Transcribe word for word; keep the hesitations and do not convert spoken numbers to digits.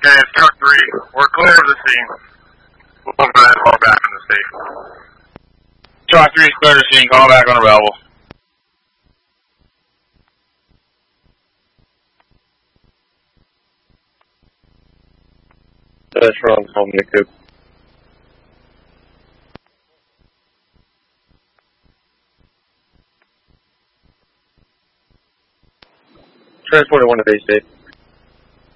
Okay, it's truck three. We're clear of the scene. We'll go ahead and fall back in the state. Truck three is clear of the scene. Call back on available. That's wrong, call me Coop. Transporter one to base, Dave.